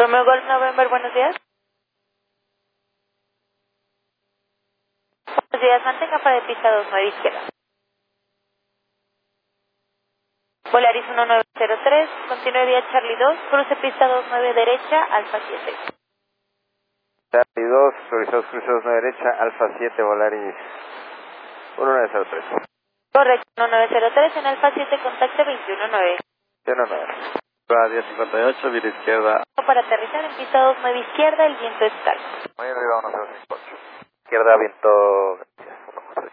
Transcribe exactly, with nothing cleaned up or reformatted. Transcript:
Romeo Golf November, buenos días. Buenos días, mantenga para el pista dos nueve izquierda. Volaris uno nueve cero tres, continúe vía Charlie dos, cruce pista dos nueve derecha, Alfa siete. Charlie dos, autorizados cruzados nueve derecha, Alfa siete, Volaris uno nueve cero tres. Correcto, uno nueve cero tres, en Alfa siete, contacte veintiuno nueve. veintiuno nueve. Va diez cincuenta y ocho, vía izquierda. Para aterrizar en pista dos nueve izquierda, el viento es calmo. Muy arriba, uno cero cinco ocho. Izquierda, viento.